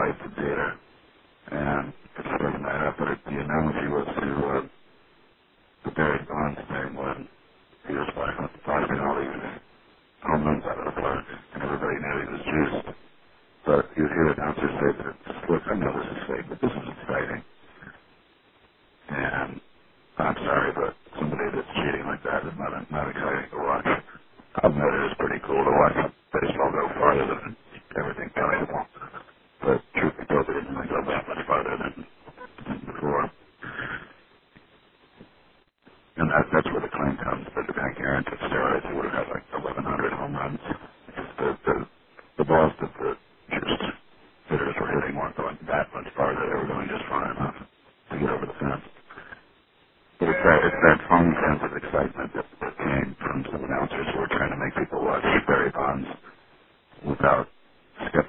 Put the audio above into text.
fight at the theater, and it's bringing that up. But the analogy was to the Barry Bonds thing when he was fighting all these home runs out of the park, and everybody knew he was juiced. But you'd hear announcers say that, look, I know this is fake, but this is exciting. And I'm sorry, but somebody that's cheating like that is not exciting to watch. I'll admit it is pretty cool to watch baseball go farther than everything valuable. But truth be told, it didn't really go that much farther than before. And that's where the claim comes that the Hank Aaron took steroids, he would have had like 1,100 home runs. The balls that the just hitters were hitting weren't going that much farther. They were going just far enough to get over the fence. But it's that phone sense of excitement that came from some announcers who were trying to make people watch Barry Bonds without skepticism.